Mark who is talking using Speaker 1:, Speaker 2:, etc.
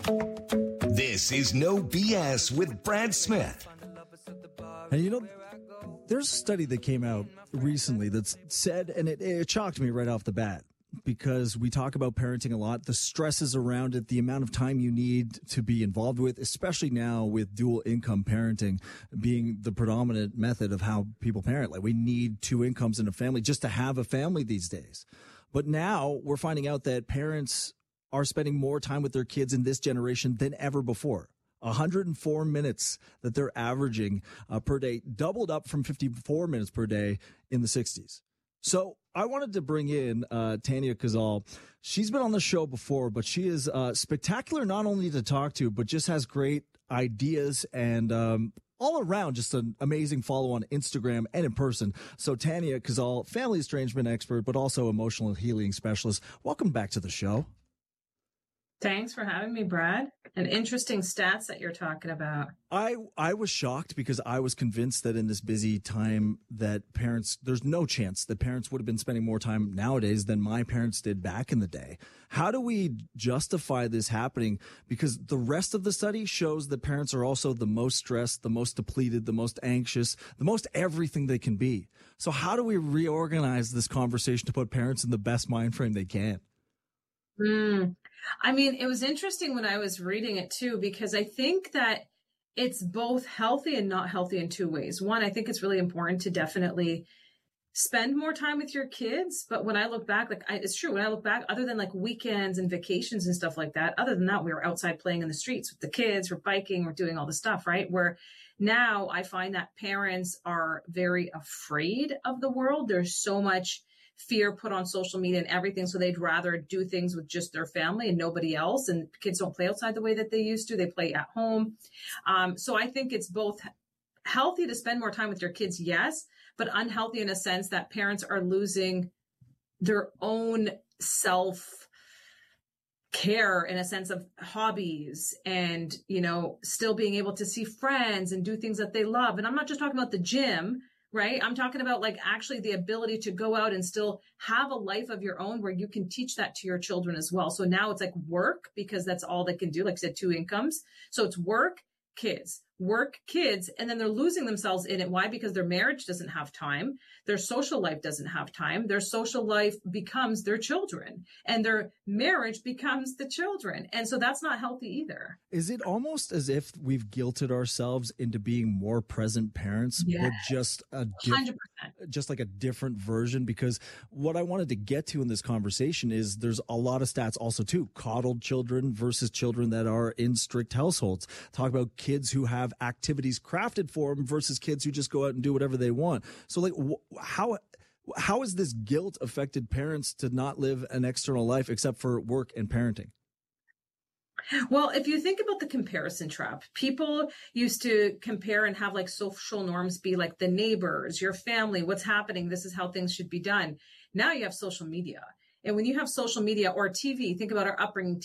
Speaker 1: This is No BS with Brad Smith.
Speaker 2: And there's a study that came out recently that said, and it shocked me right off the bat, because we talk about parenting a lot, the stresses around it, the amount of time you need to be involved with, especially now with dual income parenting being the predominant method of how people parent. Like, we need two incomes in a family just to have a family these days. But now we're finding out that parents are spending more time with their kids in this generation than ever before. 104 minutes that they're averaging per day, doubled up from 54 minutes per day in the 60s. So I wanted to bring in Tanya Kazal. She's been on the show before, but she is spectacular not only to talk to, but just has great ideas and all around just an amazing follow on Instagram and in person. So Tanya Kazal, family estrangement expert, but also emotional healing specialist. Welcome back to the show.
Speaker 3: Thanks for having me, Brad. And interesting stats that you're talking about.
Speaker 2: I was shocked because I was convinced that in this busy time that there's no chance that parents would have been spending more time nowadays than my parents did back in the day. How do we justify this happening? Because the rest of the study shows that parents are also the most stressed, the most depleted, the most anxious, the most everything they can be. So how do we reorganize this conversation to put parents in the best mind frame they can?
Speaker 3: I mean, it was interesting when I was reading it too, because I think that it's both healthy and not healthy in two ways. One, I think it's really important to definitely spend more time with your kids. But when I look back, it's true. When I look back, other than like weekends and vacations and stuff like that, other than that, we were outside playing in the streets with the kids, we're biking, we're doing all the stuff, right? Where now I find that parents are very afraid of the world. There's so much fear put on social media and everything. So they'd rather do things with just their family and nobody else. And kids don't play outside the way that they used to. They play at home. So I think it's both healthy to spend more time with your kids, yes, but unhealthy in a sense that parents are losing their own self care in a sense of hobbies and, still being able to see friends and do things that they love. And I'm not just talking about the gym, right? I'm talking about like actually the ability to go out and still have a life of your own where you can teach that to your children as well. So now it's like work because that's all they can do. Like I said, two incomes. So it's work, kids, and then they're losing themselves in it. Why? Because their marriage doesn't have time. Their social life doesn't have time. Their social life becomes their children and their marriage becomes the children. And so that's not healthy either.
Speaker 2: Is it almost as if we've guilted ourselves into being more present parents, but just 100%, just like a different version? Because what I wanted to get to in this conversation is there's a lot of stats also too, coddled children versus children that are in strict households. Talk about kids who have activities crafted for them versus kids who just go out and do whatever they want. So like how has this guilt affected parents to not live an external life except for work and parenting?
Speaker 3: Well, if you think about the comparison trap, people used to compare and have like social norms be like the neighbors, your family, what's happening. This is how things should be done. Now you have social media. And when you have social media or TV, think about our upbringing,